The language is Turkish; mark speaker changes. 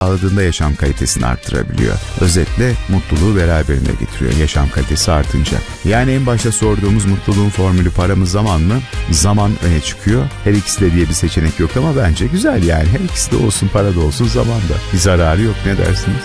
Speaker 1: sağladığında yaşam kalitesini arttırabiliyor. Özetle mutluluğu beraberine getiriyor yaşam kalitesi artınca. Yani en başta sorduğumuz mutluluğun formülü para mı zaman mı? Zaman öne çıkıyor. Her ikisi de diye bir seçenek yok ama bence güzel yani. Her ikisi de olsun, para da olsun, zaman da. Bir zararı yok, ne dersiniz?